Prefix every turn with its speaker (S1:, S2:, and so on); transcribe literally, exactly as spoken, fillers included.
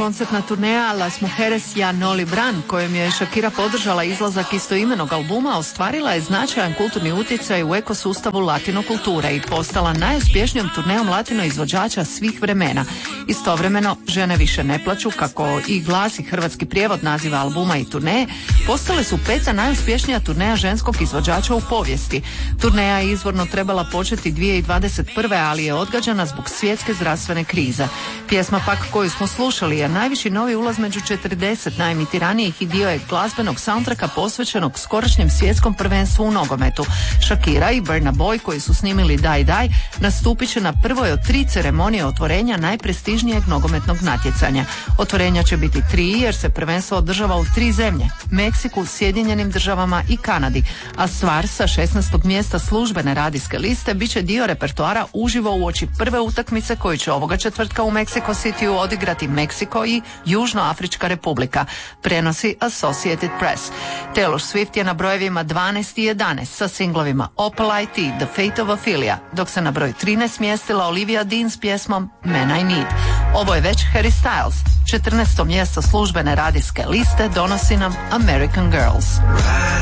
S1: koncertna turneja Las Mujeres Ya No Libran, kojom je Shakira podržala izlazak istoimenog albuma, ostvarila je značajan kulturni utjecaj u ekosustavu latino kulture i postala najuspješnijom turnejom latino izvođača svih vremena. Istovremeno, Žene više ne plaću, kako i glasi hrvatski prijevod naziva albuma i turneje, postale su peta najuspješnija turneja ženskog izvođača u povijesti. Turneja je izvorno trebala početi dvije tisuće dvadeset prve. ali je odgađana zbog svjetske zdravstvene krize. Pjesma pak koju smo slušali je najviši novi ulaz među četrdeset najemitiranijih i dio je glazbenog soundtracka posvećenog skorašnjem svjetskom prvenstvu u nogometu. Shakira i Burna Boy, koji su snimili Die Die, nastupit će na prvoj od tri ceremonije otvorenja najprestižnijeg nogometnog natjecanja. Otvorenja će biti tri jer se prvenstvo održava u tri zemlje: Meksiku, Sjedinjenim državama i Kanadi, a stvar sa šesnaestog mjesta službene radijske liste bit će dio repertoara uživo uoči prve utakmice koju će ovoga četvrtka u Mexico Cityu odigrati Meksiko i Južnoafrička republika, prenosi Associated Press. Taylor Swift je na brojevima dvanaest i jedanaest sa singlovima Opal I T, The Fate of Ophelia, dok se na broj trinaest mjestila Olivia Dean s pjesmom Man I Need. Ovo je već Harry Styles. četrnaesto mjesto službene radijske liste donosi nam American Girls.